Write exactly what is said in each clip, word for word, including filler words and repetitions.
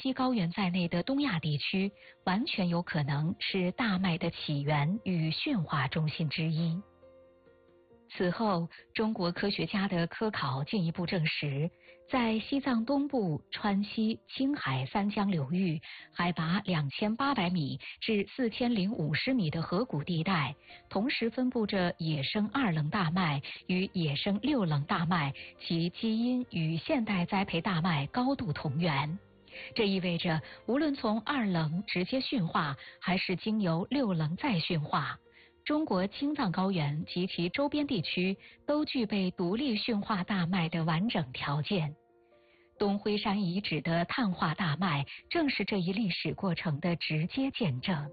西高原在内的东亚地区，完全有可能是大麦的起源与驯化中心之一。此后，中国科学家的科考进一步证实，在西藏东部、川西、青海三江流域，海拔两千八百米至四千零五十米的河谷地带，同时分布着野生二棱大麦与野生六棱大麦，其基因与现代栽培大麦高度同源。这意味着，无论从二棱直接驯化，还是经由六棱再驯化，中国青藏高原及其周边地区都具备独立驯化大麦的完整条件。东辉山遗址的碳化大麦正是这一历史过程的直接见证。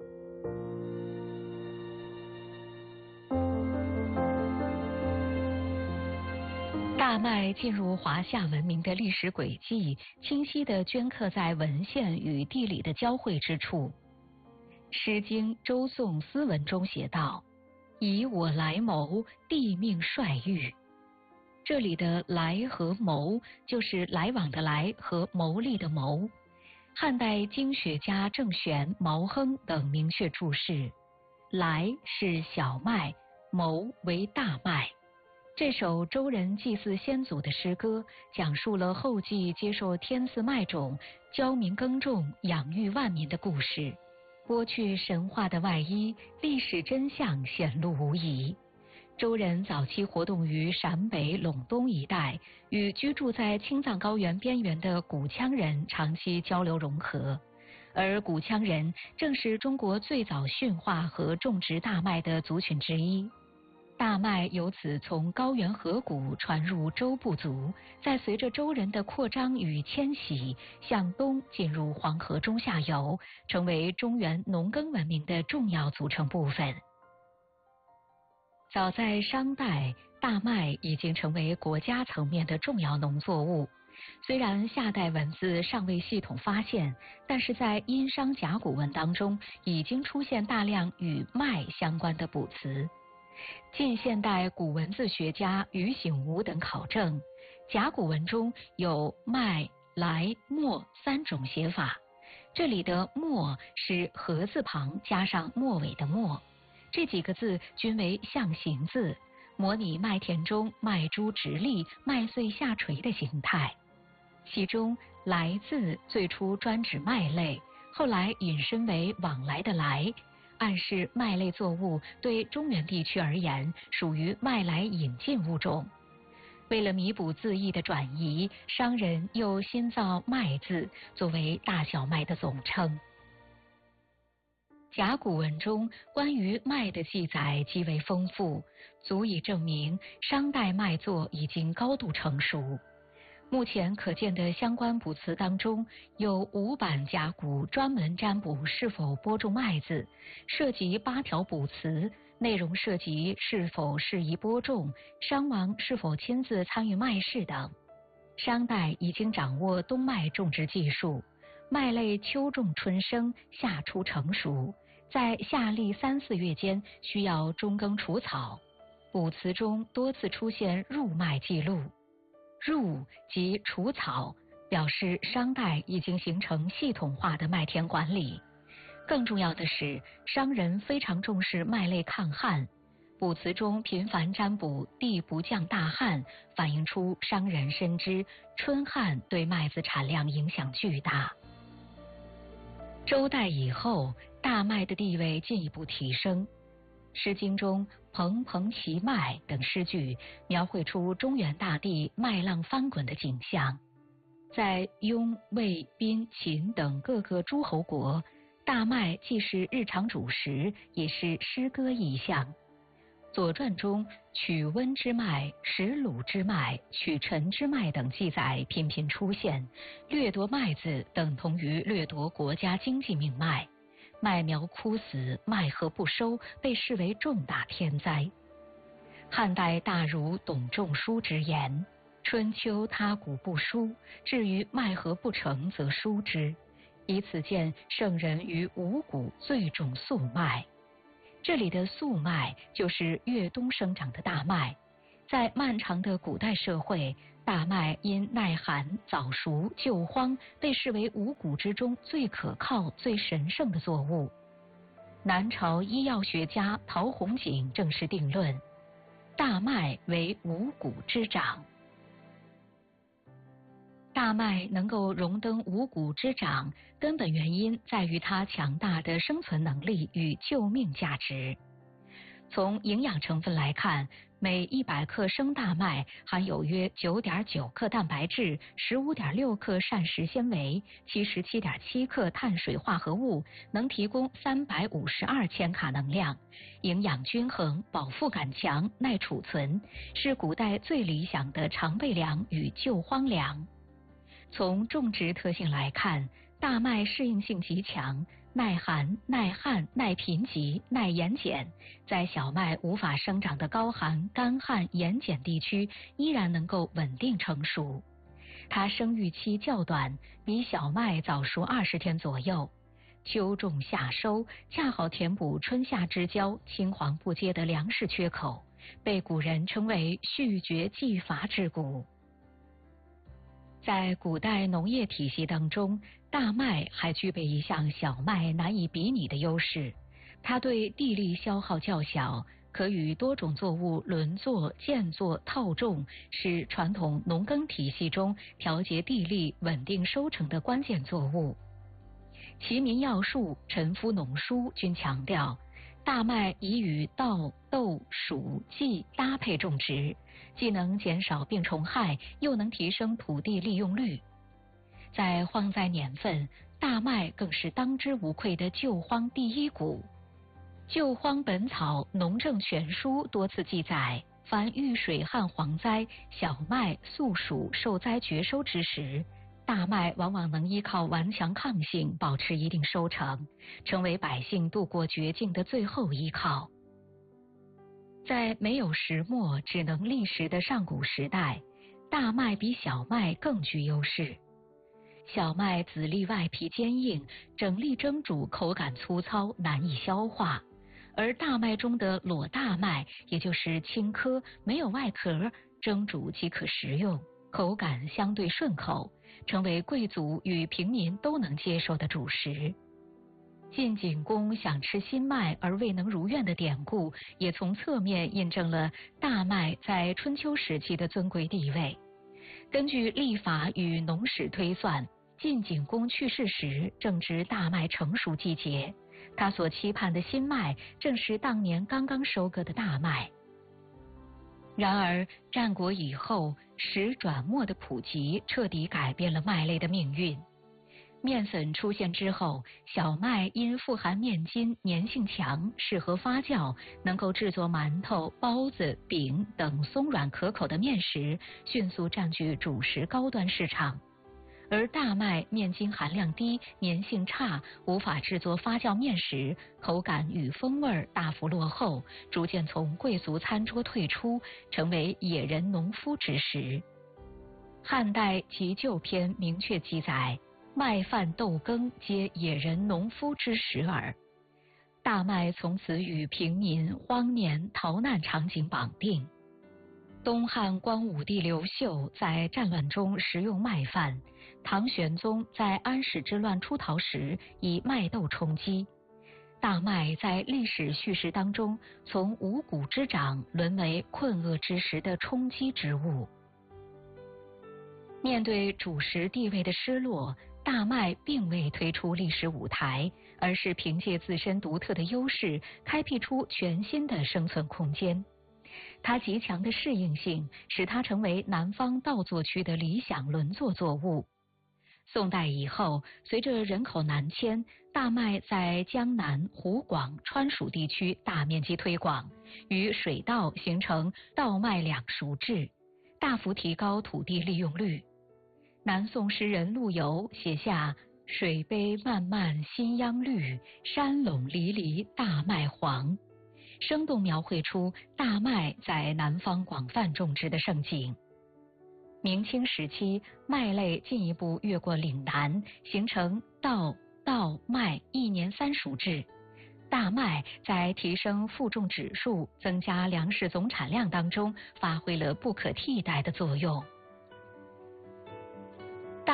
大麦进入华夏文明的历史轨迹，清晰地镌刻在文献与地理的交汇之处。《诗经·周颂·思文》中写道：“以我来谋，地命率域。”这里的“来”和“谋”就是来往的“来”和谋利的“谋”。汉代经学家郑玄、毛亨等明确注释：“来”是小麦，“谋”为大麦。这首周人祭祀先祖的诗歌，讲述了后继接受天赐麦种、教民耕种、养育万民的故事。剥去神话的外衣，历史真相显露无遗。周人早期活动于陕北、陇东一带，与居住在青藏高原边缘的古羌人长期交流融合，而古羌人正是中国最早驯化和种植大麦的族群之一。大麦由此从高原河谷传入周部族，再随着周人的扩张与迁徙，向东进入黄河中下游，成为中原农耕文明的重要组成部分。早在商代，大麦已经成为国家层面的重要农作物。虽然夏代文字尚未系统发现，但是在殷商甲骨文当中，已经出现大量与麦相关的卜辞。近现代古文字学家于醒吾等考证，甲骨文中有麦、来、末三种写法。这里的末是禾字旁加上末尾的末，这几个字均为象形字，模拟麦田中麦株直立、麦穗下垂的形态。其中来字最初专指麦类，后来引申为往来的来，暗示麦类作物对中原地区而言属于麦来引进物种。为了弥补字义的转移，商人又新造麦字作为大小麦的总称。甲骨文中关于麦的记载极为丰富，足以证明商代麦作已经高度成熟。目前可见的相关卜辞当中，有五版甲骨专门占卜是否播种麦子，涉及八条卜辞，内容涉及是否适宜播种、商王是否亲自参与麦事等。商代已经掌握冬麦种植技术，麦类秋种春生，夏初成熟，在夏历三四月间需要中耕除草。卜辞中多次出现入麦记录。入即除草，表示商代已经形成系统化的麦田管理。更重要的是，商人非常重视麦类抗旱，卜辞中频繁占卜地不降大旱，反映出商人深知春旱对麦子产量影响巨大。周代以后，大麦的地位进一步提升。《诗经》中“蓬蓬其麦”等诗句描绘出中原大地麦浪翻滚的景象。在雍、魏、宾、秦等各个诸侯国，大麦既是日常主食，也是诗歌意象。《左传》中取温之麦、食鲁之麦、取陈之麦等记载频频出现，掠夺麦子等同于掠夺国家经济命脉。麦苗枯死，麦禾不收，被视为重大天灾。汉代大儒董仲舒直言：“春秋他谷不疏，至于麦禾不成，则疏之。”以此见圣人于五谷最重粟麦。这里的粟麦就是越冬生长的大麦。在漫长的古代社会， 大麦因耐寒、早熟、救荒，被视为五谷之中最可靠、最神圣的作物。南朝医药学家陶弘景正式定论：大麦为五谷之长。大麦能够荣登五谷之长，根本原因在于它强大的生存能力与救命价值。从营养成分来看，每一百克生大麦含有约 九点九 克蛋白质、十五点六 克膳食纤维、七十七点七 克碳水化合物，能提供三百五十二千卡能量，营养均衡，饱腹感强，耐储存，是古代最理想的常备粮与救荒粮。从种植特性来看，大麦适应性极强，耐寒、耐旱、耐贫瘠、耐盐碱，在小麦无法生长的高寒、干旱、盐碱地区依然能够稳定成熟。它生育期较短，比小麦早熟二十天左右。秋种夏收，恰好填补春夏之交青黄不接的粮食缺口，被古人称为蓄绝济乏之谷。在古代农业体系当中，大麦还具备一项小麦难以比拟的优势，它对地力消耗较小，可与多种作物轮作、间作、套种，是传统农耕体系中调节地力、稳定收成的关键作物。齐民要术陈夫农书均强调，大麦宜与稻、豆、黍、稷搭配种植，既能减少病虫害，又能提升土地利用率。在荒灾年份，大麦更是当之无愧的救荒第一谷。《救荒本草·农政全书》多次记载，凡遇水旱蝗灾、小麦、粟黍受灾绝收之时，大麦往往能依靠顽强抗性保持一定收成，成为百姓度过绝境的最后依靠。在没有石磨只能砺石的上古时代，大麦比小麦更具优势。小麦籽粒外皮坚硬，整粒蒸煮口感粗糙，难以消化，而大麦中的裸大麦，也就是青稞，没有外壳，蒸煮即可食用，口感相对顺口，成为贵族与平民都能接受的主食。晋景公想吃新麦而未能如愿的典故，也从侧面印证了大麦在春秋时期的尊贵地位。根据历法与农史推算，晋景公去世时正值大麦成熟季节，他所期盼的新麦正是当年刚刚收割的大麦。然而战国以后，石转磨的普及彻底改变了麦类的命运。面粉出现之后，小麦因富含面筋，粘性强，适合发酵，能够制作馒头、包子、饼等松软可口的面食，迅速占据主食高端市场。而大麦面筋含量低，粘性差，无法制作发酵面食，口感与风味大幅落后，逐渐从贵族餐桌退出，成为野人农夫之食。汉代急救篇明确记载，麦饭豆羹皆野人农夫之食耳。大麦从此与平民、荒年、逃难场景绑定。东汉光武帝刘秀在战乱中食用麦饭，唐玄宗在安史之乱出逃时以麦豆充饥。大麦在历史叙事当中，从五谷之长沦为困厄之时的充饥之物。面对主食地位的失落，大麦并未退出历史舞台，而是凭借自身独特的优势，开辟出全新的生存空间。它极强的适应性，使它成为南方稻作区的理想轮作作物。宋代以后，随着人口南迁，大麦在江南、湖广、川蜀地区大面积推广，与水稻形成稻麦两熟制，大幅提高土地利用率。南宋诗人陆游写下“水杯漫漫新秧绿，山垄离离大麦黄”，生动描绘出大麦在南方广泛种植的盛景。明清时期，麦类进一步越过岭南，形成稻、稻、麦一年三熟制。大麦在提升负重指数、增加粮食总产量当中发挥了不可替代的作用。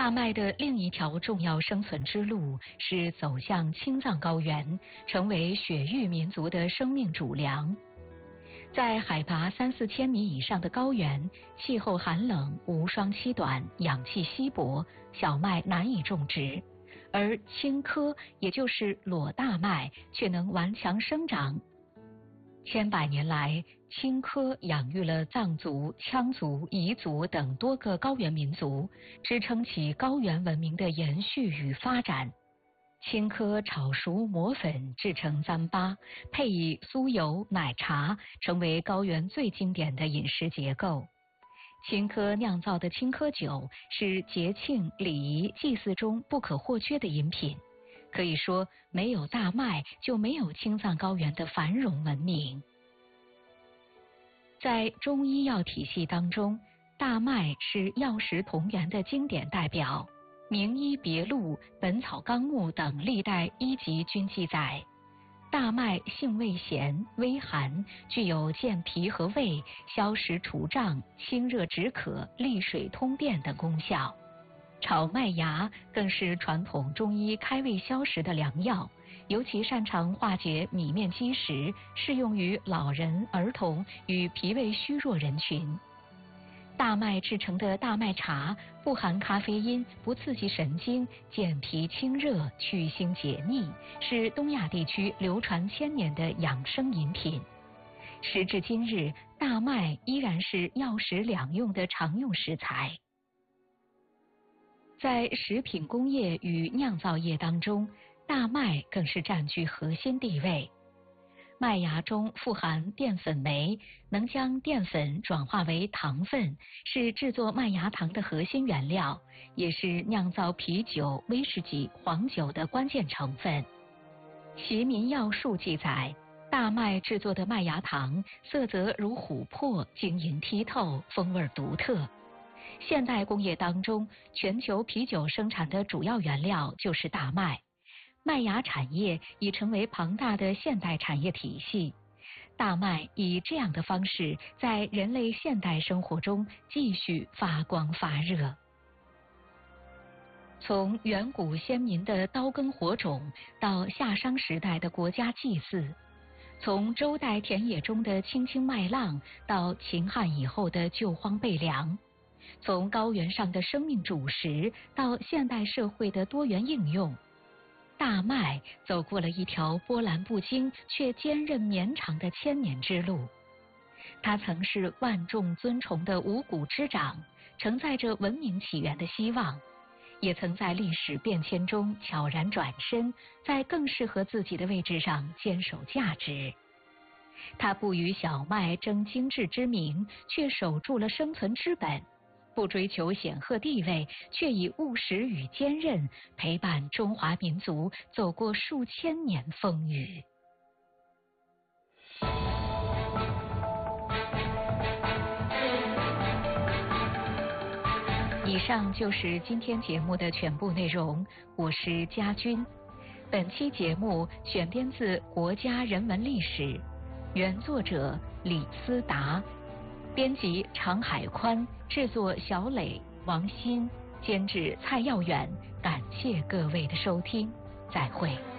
大麦的另一条重要生存之路是走向青藏高原，成为雪域民族的生命主粮。在海拔三四千米以上的高原，气候寒冷，无霜期短，氧气稀薄，小麦难以种植，而青稞，也就是裸大麦，却能顽强生长。千百年来，青稞养育了藏族、羌族、彝族等多个高原民族，支撑起高原文明的延续与发展。青稞炒熟磨粉制成糌粑，配以酥油、奶茶，成为高原最经典的饮食结构。青稞酿造的青稞酒是节庆、礼仪、祭祀中不可或缺的饮品。可以说，没有大麦，就没有青藏高原的繁荣文明。在中医药体系当中，大麦是药食同源的经典代表。《名医别录》《本草纲目》等历代医籍均记载，大麦性味咸、微寒，具有健脾和胃、消食除胀、清热止渴、利水通便等功效。炒麦芽更是传统中医开胃消食的良药，尤其擅长化解米面积食，适用于老人、儿童与脾胃虚弱人群。大麦制成的大麦茶不含咖啡因，不刺激神经，健脾清热、去腥解腻，是东亚地区流传千年的养生饮品。时至今日，大麦依然是药食两用的常用食材。在食品工业与酿造业当中，大麦更是占据核心地位。麦芽中富含淀粉酶，能将淀粉转化为糖分，是制作麦芽糖的核心原料，也是酿造啤酒、威士忌、黄酒的关键成分。齐民要术记载，大麦制作的麦芽糖色泽如琥珀，晶莹剔透，风味独特。现代工业当中，全球啤酒生产的主要原料就是大麦。麦芽产业已成为庞大的现代产业体系，大麦以这样的方式在人类现代生活中继续发光发热。从远古先民的刀耕火种到夏商时代的国家祭祀，从周代田野中的青青麦浪到秦汉以后的救荒备粮，从高原上的生命主食到现代社会的多元应用，大麦走过了一条波澜不惊却坚韧绵长的千年之路。它曾是万众尊崇的五谷之长，承载着文明起源的希望，也曾在历史变迁中悄然转身，在更适合自己的位置上坚守价值。它不与小麦争精致之名，却守住了生存之本。不追求显赫地位，却以务实与坚韧陪伴中华民族走过数千年风雨。以上就是今天节目的全部内容，我是佳君。本期节目选编自《国家人文历史》，原作者李思达，编辑常海宽，制作小磊、王鑫，监制蔡耀远。感谢各位的收听，再会。